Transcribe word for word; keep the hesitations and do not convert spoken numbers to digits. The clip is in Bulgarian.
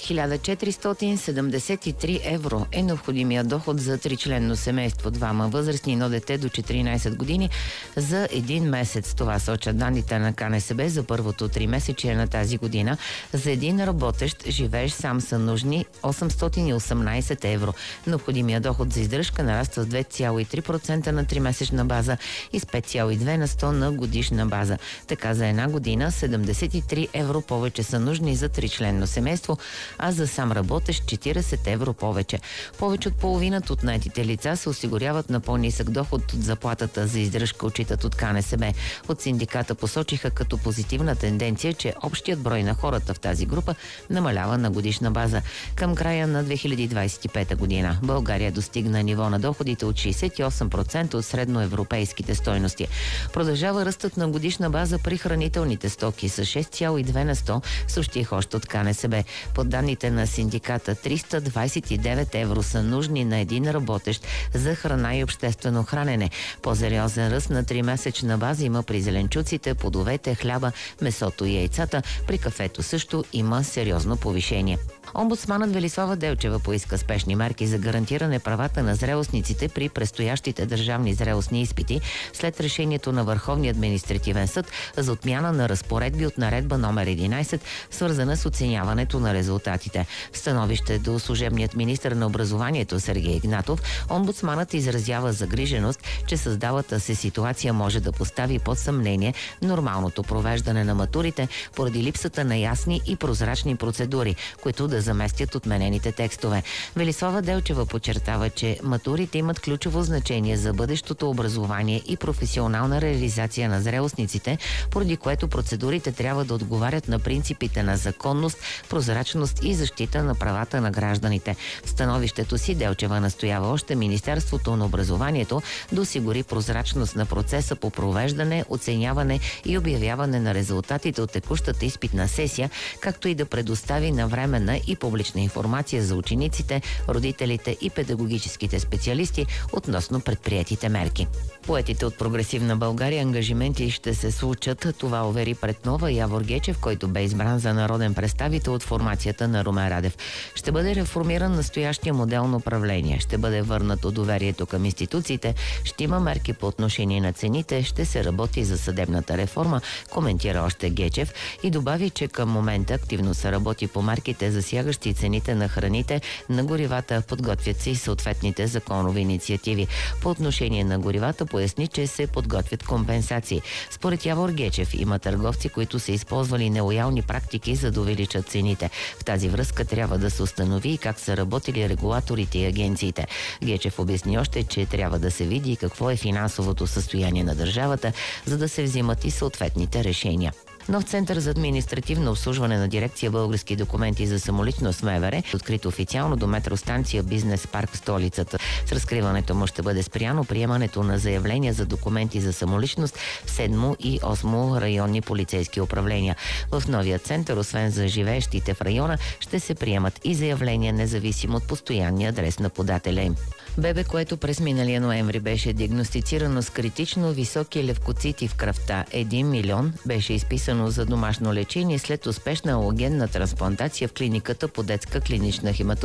хиляда четиристотин седемдесет и три евро е необходимия доход за тричленно семейство, двама възрастни, едно дете до четиринайсет години за един месец. Това сочат данните на КНСБ за първото три месечие на тази година. За един работещ живеещ сам са нужни осемстотин и осемнайсет евро. Необходимия доход за издръжка нараства с две цяло и три процента на тримесечна база и с пет цяло и две на сто на годишна база. Така за една година седемдесет и три евро повече са нужни за тричленно семейство, а за сам работещ четирийсет евро повече. Повече от половината от наетите лица се осигуряват на по-нисък доход от заплатата за издръжка, отчитат от КНСБ. От синдиката посочиха като позитивна тенденция, че общият брой на хората в тази група намалява на годишна база. Към края на две хиляди двайсет и пета година България достигна ниво на доходите от шейсет и осем процента от средноевропейските стойности. Продължава ръстът на годишна база при хранителните стоки с шест цяло и две на сто, съобщих още от КНСБ. Под данните на синдиката триста двайсет и девет евро са нужни на един работещ за храна и обществено хранене. По-сериозен ръст на тримесечна база има при зеленчуците, плодовете, хляба, месото и яйцата. При кафето също има сериозно повишение. Омбудсманът Велислава Делчева поиска спешни мерки за гарантиране правата на зрелостниците при предстоящите държавни зрелостни изпити след решението на Върховния административен съд за отмяна на разпоредби от наредба номер единайсет, свързана с оценяването на резултатите. В становище до служебният министър на образованието Сергей Игнатов, омбудсманът изразява загриженост, че създалата се ситуация може да постави под съмнение нормалното провеждане на матурите поради липсата на ясни и прозрачни процедури, които да заместят отменените текстове. Велислава Делчева подчертава, че матурите имат ключово значение за бъдещото образование и професионална реализация на зрелостниците, поради което процедурите трябва да отговарят на принципите на законност, прозрачност и защита на правата на гражданите. В становището си Делчева настоява още Министерството на образованието да осигури прозрачност на процеса по провеждане, оценяване и обявяване на резултатите от текущата изпитна сесия, както и да предостави навременна и публична информация за учениците, родителите и педагогическите специалисти относно предприетите мерки. Поетите от Прогресивна България ангажименти ще се случат. Това увери пред Нова Явор Гечев, който бе избран за народен представител от формацията на Румен Радев. Ще бъде реформиран настоящия модел на управление, ще бъде върнато доверието към институциите, ще има мерки по отношение на цените, ще се работи за съдебната реформа, коментира още Гечев и добави, че към момента активно се работи по мерките, засягащи цените на храните, на горивата, подготвят се и съответните законови инициативи. По отношение на горивата поясни, че се подготвят компенсации. Според Явор Гечев има търговци, които са използвали нелоялни практики, за да увеличат цените. В тази връзка трябва да се установи как са работили регулаторите и агенциите. Гечев обясни още, че трябва да се види какво е финансовото състояние на държавата, за да се взимат и съответните решения. Нов център за административно обслужване на дирекция Български документи за самоличност МВР е открит официално до метростанция Бизнес парк в столицата. С разкриването му ще бъде спряно приемането на заявления за документи за самоличност в седмо и осмо районни полицейски управления. В новия център, освен за живеещите в района, ще се приемат и заявления независимо от постоянния адрес на подателя им. Бебе, което през миналия ноември беше диагностицирано с критично високи левкоцити в кръвта един милион, беше изписано за домашно лечение след успешна алогенна трансплантация в клиниката по детска клинична хематология